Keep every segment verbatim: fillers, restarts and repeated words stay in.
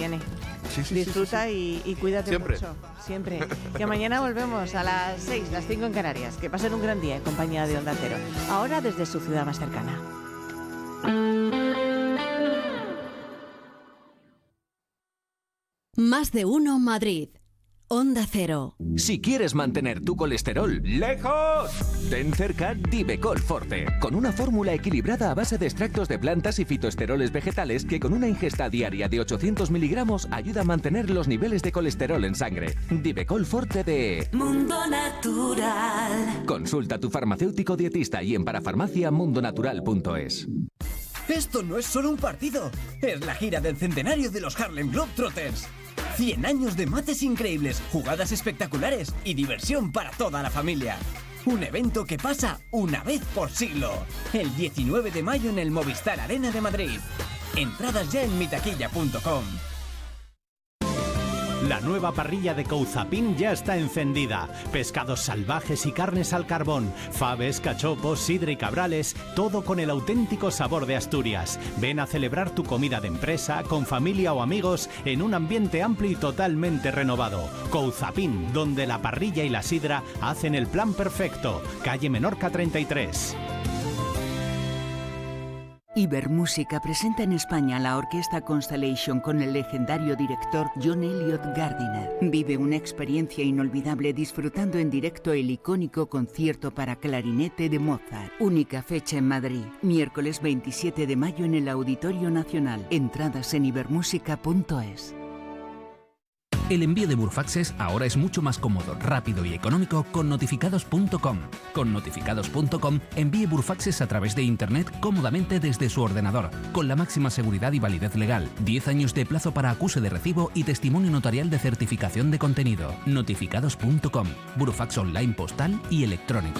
viene. Sí, sí, Disfruta sí, sí, y, y cuídate Siempre. mucho. Siempre. Que mañana volvemos a las seis, las cinco en Canarias. Que pasen un gran día en compañía de Onda Cero. Ahora desde su ciudad más cercana. Más de uno Madrid. Onda Cero. Si quieres mantener tu colesterol lejos, ten cerca Divecol Forte, con una fórmula equilibrada a base de extractos de plantas y fitoesteroles vegetales que con una ingesta diaria de ochocientos miligramos ayuda a mantener los niveles de colesterol en sangre. Divecol Forte de Mundo Natural. Consulta a tu farmacéutico dietista y en parafarmacia mundonatural punto es. Esto no es solo un partido, es la gira del centenario de los Harlem Globetrotters. cien años de mates increíbles, jugadas espectaculares y diversión para toda la familia. Un evento que pasa una vez por siglo. El diecinueve de mayo en el Movistar Arena de Madrid. Entradas ya en mitaquilla punto com. La nueva parrilla de Couzapin ya está encendida. Pescados salvajes y carnes al carbón, faves, cachopos, sidra y cabrales, todo con el auténtico sabor de Asturias. Ven a celebrar tu comida de empresa, con familia o amigos, en un ambiente amplio y totalmente renovado. Couzapin, donde la parrilla y la sidra hacen el plan perfecto. Calle Menorca treinta y tres. Ibermúsica presenta en España la Orquesta Constellation con el legendario director John Elliott Gardiner. Vive una experiencia inolvidable disfrutando en directo el icónico concierto para clarinete de Mozart. Única fecha en Madrid, miércoles veintisiete de mayo en el Auditorio Nacional. Entradas en ibermúsica punto es. El envío de Burfaxes ahora es mucho más cómodo, rápido y económico con notificados punto com. Con notificados punto com envíe Burfaxes a través de Internet cómodamente desde su ordenador, con la máxima seguridad y validez legal, diez años de plazo para acuse de recibo y testimonio notarial de certificación de contenido. notificados punto com, Burfax online postal y electrónico.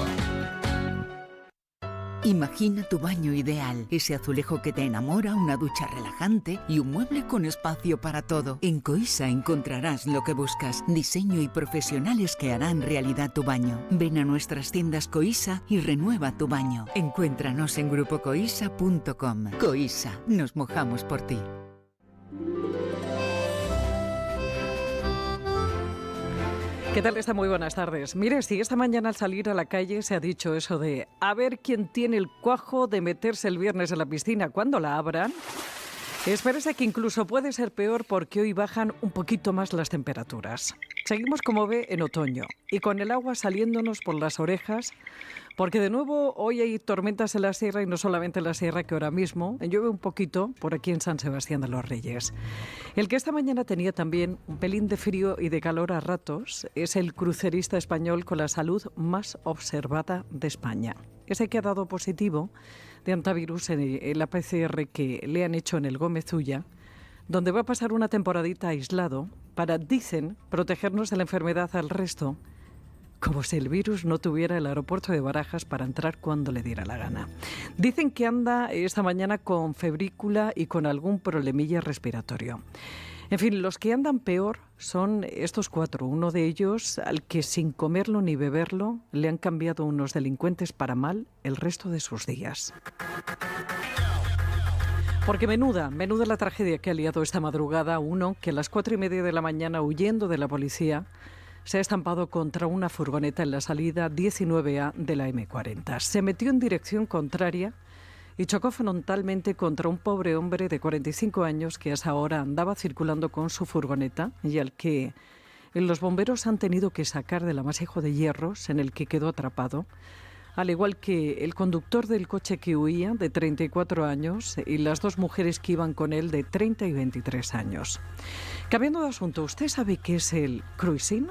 Imagina tu baño ideal, ese azulejo que te enamora, una ducha relajante y un mueble con espacio para todo. En Coisa encontrarás lo que buscas, diseño y profesionales que harán realidad tu baño. Ven a nuestras tiendas Coisa y renueva tu baño. Encuéntranos en grupo coisa punto com. Coisa, nos mojamos por ti. ¿Qué tal está? Muy buenas tardes. Mire, si esta mañana al salir a la calle se ha dicho eso de a ver quién tiene el cuajo de meterse el viernes en la piscina cuando la abran, espérese que incluso puede ser peor porque hoy bajan un poquito más las temperaturas. Seguimos, como ve, en otoño y con el agua saliéndonos por las orejas, porque de nuevo hoy hay tormentas en la sierra y no solamente en la sierra, que ahora mismo llueve un poquito por aquí en San Sebastián de los Reyes. El que esta mañana tenía también un pelín de frío y de calor a ratos es el crucerista español con la salud más observada de España. Ese que ha dado positivo de antivirus en la P C R que le han hecho en el Gómez Ulla, donde va a pasar una temporadita aislado para, dicen, protegernos de la enfermedad al resto, como si el virus no tuviera el aeropuerto de Barajas para entrar cuando le diera la gana. Dicen que anda esta mañana con febrícula y con algún problemilla respiratorio. En fin, los que andan peor son estos cuatro. Uno de ellos, al que sin comerlo ni beberlo le han cambiado unos delincuentes para mal el resto de sus días. Porque menuda, menuda la tragedia que ha liado esta madrugada uno que a las cuatro y media de la mañana, huyendo de la policía, se ha estampado contra una furgoneta en la salida diecinueve A de la eme cuarenta. Se metió en dirección contraria y chocó frontalmente contra un pobre hombre de cuarenta y cinco años que a esa hora andaba circulando con su furgoneta y al que los bomberos han tenido que sacar del amasijo de hierros en el que quedó atrapado, al igual que el conductor del coche que huía, de treinta y cuatro años, y las dos mujeres que iban con él, de treinta y veintitrés años. Cambiando de asunto, ¿usted sabe qué es el cruising?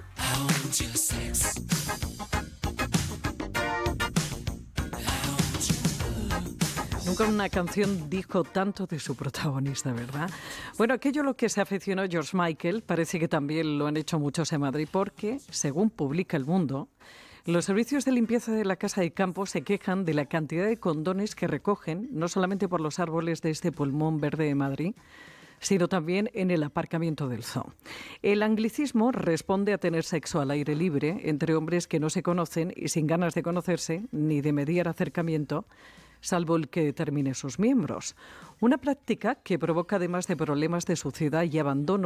Nunca una canción dijo tanto de su protagonista, ¿verdad? Bueno, aquello a lo que se aficionó George Michael parece que también lo han hecho muchos en Madrid porque, según publica El Mundo, los servicios de limpieza de la Casa de Campo se quejan de la cantidad de condones que recogen, no solamente por los árboles de este pulmón verde de Madrid, sino también en el aparcamiento del zoo. El anglicismo responde a tener sexo al aire libre entre hombres que no se conocen y sin ganas de conocerse ni de mediar acercamiento, salvo el que determine sus miembros. Una práctica que provoca, además de problemas de suciedad y abandono,